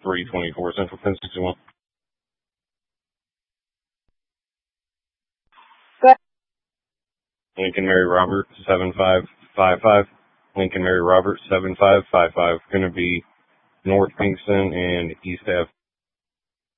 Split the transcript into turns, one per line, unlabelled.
324 Central Penn 61.
Good.
Lincoln Mary Robert 7555. Lincoln Mary Robert 7555. Going to be North Kingston and East Ave.